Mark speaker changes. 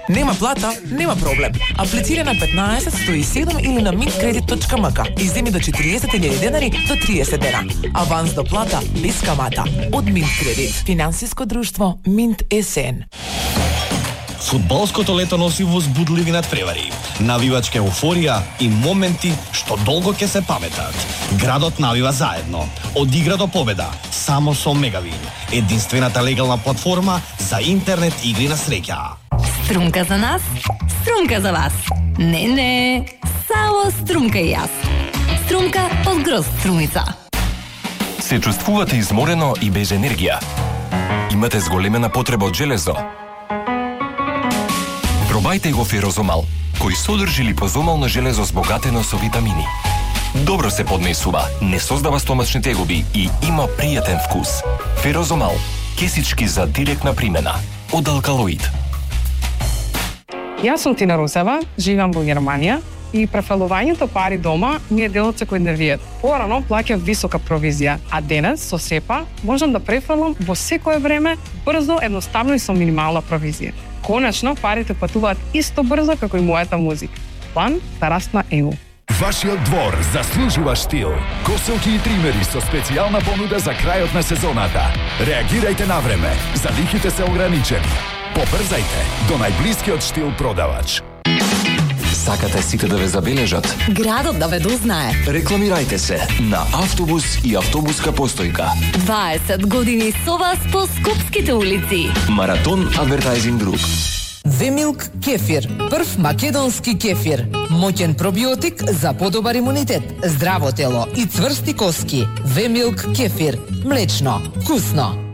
Speaker 1: Нема плата, нема проблем. Аплицира на 15 107 или на mintkredit.mk и земи до 40.000 денари до 30 дена. Аванс до плата без камата. Од Mintkredit. Финансиско друштво Mint СН.
Speaker 2: Фудбалското лето носи возбудливи надпревари, навивачка еуфорија и моменти што долго ќе се паметат. Градот навива заедно, од игра до победа, само со Мегавин, единствената легална платформа за интернет игри на среќа.
Speaker 3: Струмка за нас, струмка за вас. Не, само струмка и јас. Струмка од Грозд Струмица.
Speaker 4: Се чувствувате изморено и без енергија? Имате зголемена потреба од железо? Пробајте го Ферозомал, кој содржи липозомално железо збогатено со витамини. Добро се поднесува, не создава стомачни тегоби и има пријатен вкус. Ферозомал, кесички за директна примена, од Алкалоид.
Speaker 5: Јас сум Тина Русева, живеам во Германија и префрлувањето пари дома ми е дел од секојдневието. Порано плаќав висока провизија, а денес со СЕПА можам да префрлам во секое време, брзо, едноставно и со минимална провизија. Конечно, парите патуваат исто брзо како и мојата музика. План за раст на ЕУ.
Speaker 6: Вашиот двор заслужува штил. Коселки и тримери со специјална понуда за крајот на сезоната. Реагирајте на време. Залихите се ограничени. Побрзајте до најблискиот штил продавач.
Speaker 4: Сакате сите да ве забележат?
Speaker 3: Градот да ве дознае.
Speaker 4: Рекламирајте се на автобус и автобуска постојка.
Speaker 3: 20 години со вас по скопските улици.
Speaker 4: Маратон Адвертайзинг Груп.
Speaker 7: Вемилк кефир, прв македонски кефир. Моќен пробиотик за подобар имунитет, здраво тело и цврсти коски. Вемилк кефир, млечно, вкусно.